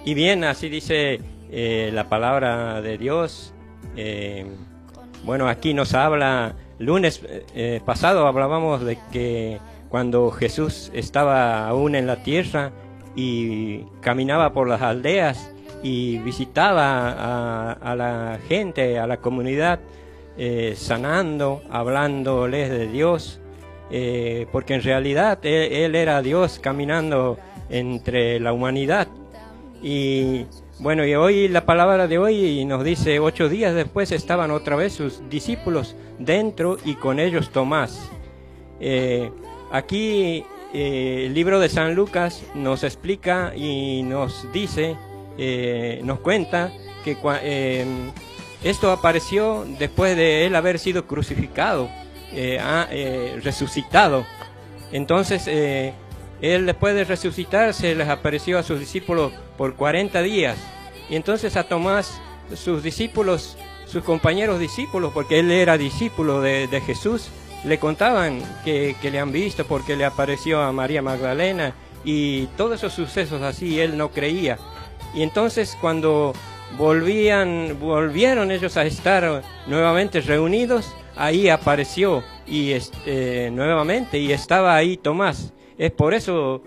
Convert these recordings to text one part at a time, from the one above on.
Y bien, así dice la palabra de Dios. Bueno, aquí nos habla, lunes pasado hablábamos de que cuando Jesús estaba aún en la tierra y caminaba por las aldeas y visitaba a la gente, a la comunidad, sanando, hablándoles de Dios, porque en realidad él era Dios caminando entre la humanidad. Y bueno, y hoy la palabra de hoy nos dice: 8 días después estaban otra vez sus discípulos dentro y con ellos Tomás. Aquí el libro de San Lucas nos explica y nos dice, nos cuenta que esto apareció después de él haber sido crucificado, resucitado. Entonces él, después de resucitar, se les apareció a sus discípulos por 40 días. Y entonces a Tomás, sus discípulos, sus compañeros discípulos, porque él era discípulo de Jesús, le contaban que le han visto porque le apareció a María Magdalena y todos esos sucesos así. Él no creía. Y entonces cuando volvieron ellos a estar nuevamente reunidos, ahí apareció y nuevamente, y estaba ahí Tomás. Es por eso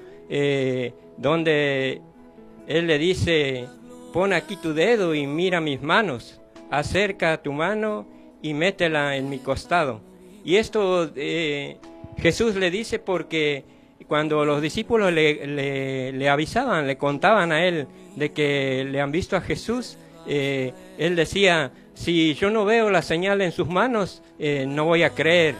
donde él le dice: pon aquí tu dedo y mira mis manos, acerca tu mano y métela en mi costado. Y esto Jesús le dice porque cuando los discípulos le avisaban, le contaban a él de que le han visto a Jesús, él decía: si yo no veo la señal en sus manos, no voy a creer.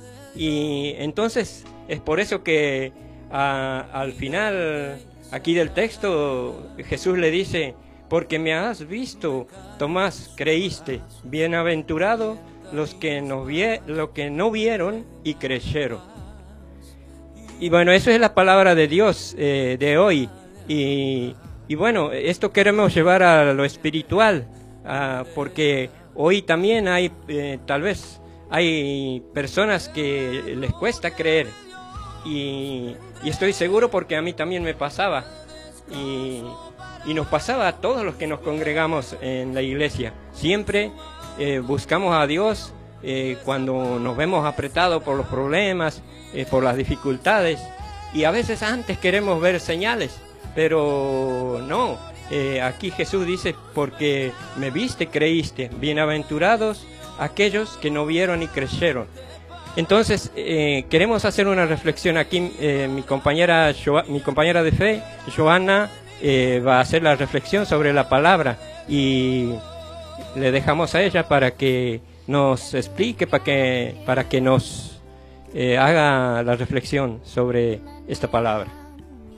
Y entonces es por eso que al final aquí del texto Jesús le dice: porque me has visto, Tomás, creíste. Bienaventurado los que no vieron y creyeron. Y bueno, eso es la palabra de Dios de hoy. Y bueno, esto queremos llevar a lo espiritual, porque hoy también hay, tal vez, hay personas que les cuesta creer. Y estoy seguro porque a mí también me pasaba. Y nos pasaba a todos los que nos congregamos en la iglesia. Siempre buscamos a Dios cuando nos vemos apretados por los problemas, por las dificultades. Y a veces antes queremos ver señales, pero no. Aquí Jesús dice: porque me viste, creíste. Bienaventurados aquellos que no vieron y creyeron. Entonces queremos hacer una reflexión aquí. Mi compañera de fe, Joana, va a hacer la reflexión sobre la palabra, y le dejamos a ella para que nos explique, para que nos haga la reflexión sobre esta palabra.